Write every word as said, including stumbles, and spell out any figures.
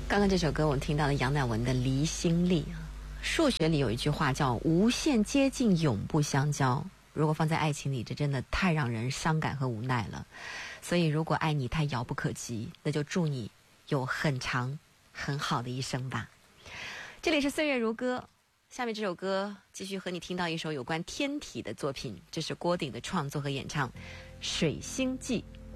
刚刚这首歌我们听到了杨乃文的《离心力》。数学里有一句话叫无限接近永不相交，如果放在爱情里，这真的太让人伤感和无奈了。所以如果爱你太遥不可及，那就祝你有很长很好的一生吧。这里是岁月如歌，下面这首歌继续和你听到一首有关天体的作品，这是郭顶的创作和演唱《水星记》。